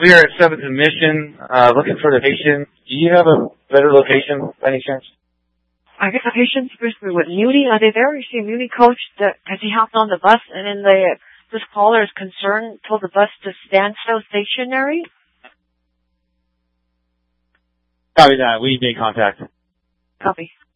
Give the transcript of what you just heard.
We are at 7th and Mission, looking for the patient. Do you have a better location by any chance? I guess the patient's supposed to be with Muni. Are they there? You see a Muni coach has he hopped on the bus and then this caller is concerned, told the bus to stand still stationary? Copy that. We need contact. Copy.